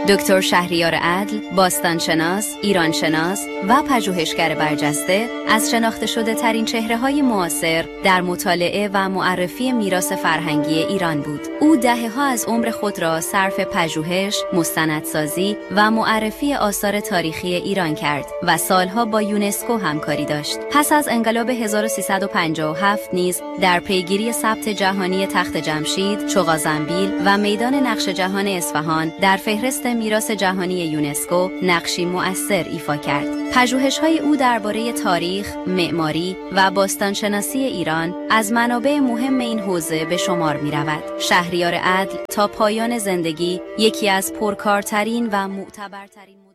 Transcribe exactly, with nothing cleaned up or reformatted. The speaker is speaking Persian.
دکتر شهریار عدل، باستانشناس، ایرانشناس و پژوهشگر برجسته، از شناخته شده ترین چهره‌های معاصر در مطالعه و معرفی میراث فرهنگی ایران بود. او دهه‌ها از عمر خود را صرف پژوهش، مستندسازی و معرفی آثار تاریخی ایران کرد و سالها با یونسکو همکاری داشت. پس از انقلاب هزار و سیصد و پنجاه و هفت نیز در پیگیری ثبت جهانی تخت جمشید، چغازنبیل و میدان نقش جهان اصفهان در فهرست میراث جهانی یونسکو نقشی مؤثر ایفا کرد. پژوهش‌های او درباره تاریخ، معماری و باستانشناسی ایران از منابع مهم این حوزه به شمار می‌رود. شهریار عدل تا پایان زندگی یکی از پرکارترین و معتبرترین